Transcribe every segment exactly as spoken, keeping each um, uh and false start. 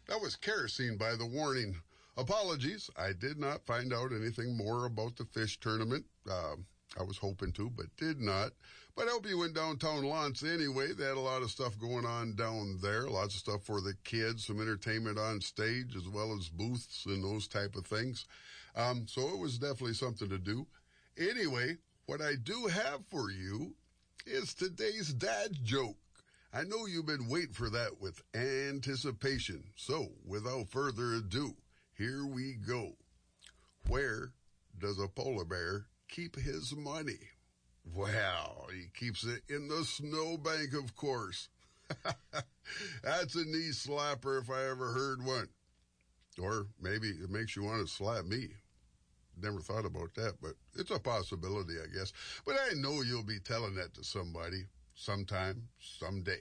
That was Kerosene by The Warning. Apologies, I did not find out anything more about the fish tournament. Uh, I was hoping to, but did not. But I hope you went downtown Lawrence anyway. They had a lot of stuff going on down there. Lots of stuff for the kids, some entertainment on stage, as well as booths and those type of things. Um, so it was definitely something to do. Anyway, what I do have for you is today's dad joke. I know you've been waiting for that with anticipation. So, without further ado, here we go. Where does a polar bear keep his money? Well, he keeps it in the snowbank, of course. That's a knee slapper if I ever heard one. Or maybe it makes you want to slap me. Never thought about that, but it's a possibility, I guess. But I know you'll be telling that to somebody sometime, someday.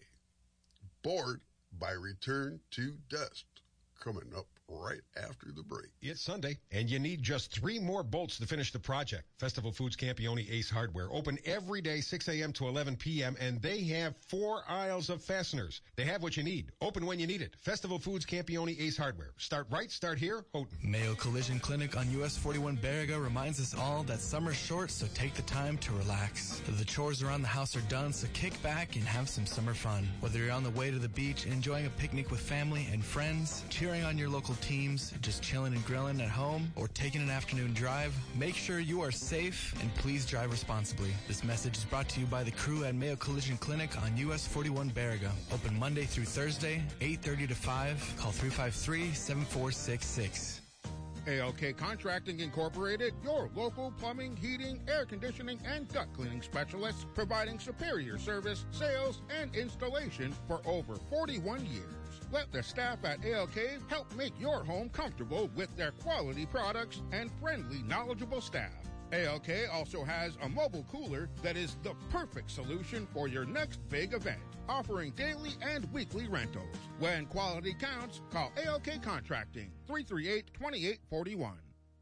Bored by Return to Dust, coming up right after the break. It's Sunday, and you need just three more bolts to finish the project. Festival Foods Campione Ace Hardware, open every day, six a.m. to eleven p.m., and they have four aisles of fasteners. They have what you need. Open when you need it. Festival Foods Campione Ace Hardware. Start right, start here, Houghton. Mayo Collision Clinic on U S forty-one Baraga reminds us all that summer's short, so take the time to relax. The chores around the house are done, so kick back and have some summer fun. Whether you're on the way to the beach, enjoying a picnic with family and friends, cheering on your local teams, just chilling and grilling at home, or taking an afternoon drive, make sure you are safe and please drive responsibly. This message is brought to you by the crew at Mayo Collision Clinic on U S forty-one Baraga. Open Monday through Thursday, eight thirty to five. Call three five three, seven four six six. A L K Contracting Incorporated, your local plumbing, heating, air conditioning, and duct cleaning specialists, providing superior service, sales, and installation for over forty-one years. Let the staff at A L K help make your home comfortable with their quality products and friendly, knowledgeable staff. A L K also has a mobile cooler that is the perfect solution for your next big event, offering daily and weekly rentals. When quality counts, call A L K Contracting, three three eight, two eight four one.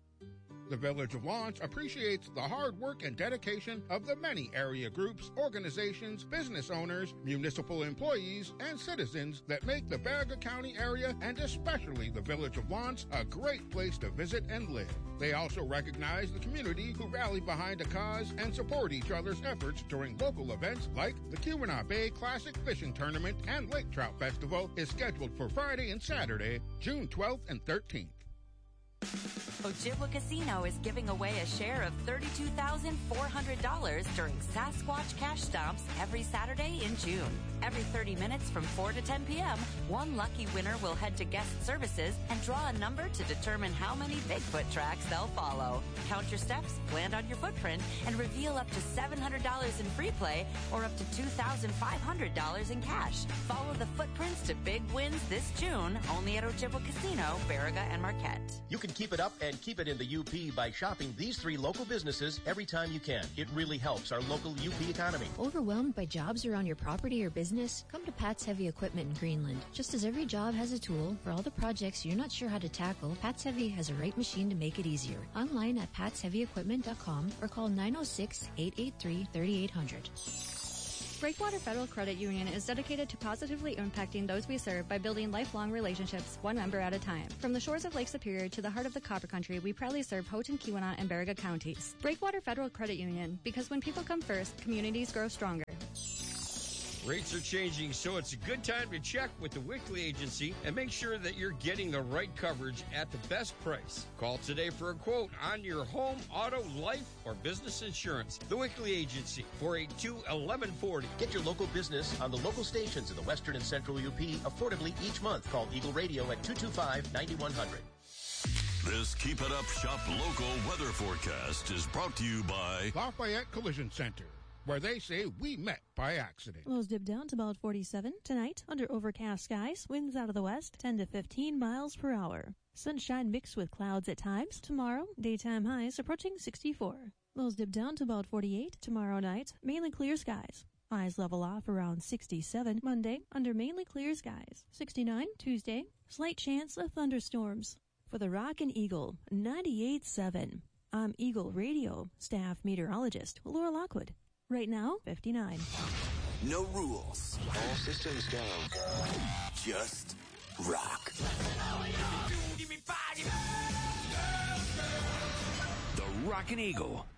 The Village of Lawrence appreciates the hard work and dedication of the many area groups, organizations, business owners, municipal employees, and citizens that make the Baraga County area, and especially the Village of Lawrence, a great place to visit and live. They also recognize the community who rally behind a cause and support each other's efforts during local events like the Keweenaw Bay Classic Fishing Tournament and Lake Trout Festival is scheduled for Friday and Saturday, June twelfth and thirteenth. Ojibwa Casino is giving away a share of thirty-two thousand four hundred dollars during Sasquatch Cash Stomps every Saturday in June. Every thirty minutes from four to ten p.m., one lucky winner will head to guest services and draw a number to determine how many Bigfoot tracks they'll follow. Count your steps, land on your footprint, and reveal up to seven hundred dollars in free play or up to two thousand five hundred dollars in cash. Follow the footprints to big wins this June, only at Ojibwa Casino, Baraga, and Marquette. You can keep it up and keep it in the U P by shopping these three local businesses every time you can. It really helps our local U P economy. Overwhelmed by jobs around your property or business? Come to Pat's Heavy Equipment in Greenland. Just as every job has a tool, for all the projects you're not sure how to tackle, Pat's Heavy has a right machine to make it easier. Online at pats heavy equipment dot com or call nine oh six, eight eight three, three eight hundred. Breakwater Federal Credit Union is dedicated to positively impacting those we serve by building lifelong relationships, one member at a time. From the shores of Lake Superior to the heart of the Copper Country, we proudly serve Houghton, Keweenaw, and Baraga counties. Breakwater Federal Credit Union, because when people come first, communities grow stronger. Rates are changing, so it's a good time to check with the Wickley Agency and make sure that you're getting the right coverage at the best price. Call today for a quote on your home, auto, life, or business insurance. The Wickley Agency, four eight two, one one four zero. Get your local business on the local stations in the western and central U P affordably each month. Call Eagle Radio at two two five, nine one zero zero. This Keep It Up Shop local weather forecast is brought to you by Lafayette Collision Center, where they say we met by accident. Lows dip down to about forty-seven. Tonight, under overcast skies, winds out of the west, ten to fifteen miles per hour. Sunshine mixed with clouds at times. Tomorrow, daytime highs approaching sixty-four. Lows dip down to about forty-eight. Tomorrow night, mainly clear skies. Highs level off around sixty-seven. Monday, under mainly clear skies. sixty-nine. Tuesday, slight chance of thunderstorms. For the Rock and Eagle, ninety-eight point seven. I'm Eagle Radio staff meteorologist Laura Lockwood. Right now, fifty-nine. No rules. All systems go. Just rock. Rockin' Eagle.